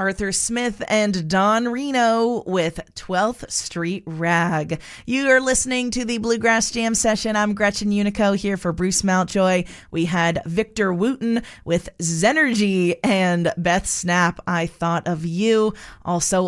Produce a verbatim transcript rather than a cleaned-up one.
Arthur Smith and Don Reno with twelfth Street Rag. You are listening to the Bluegrass Jam Session. I'm Gretchen Unico here for Bruce Mountjoy. We had Victor Wooten with Zenergy and Beth Snap, I Thought of You. Also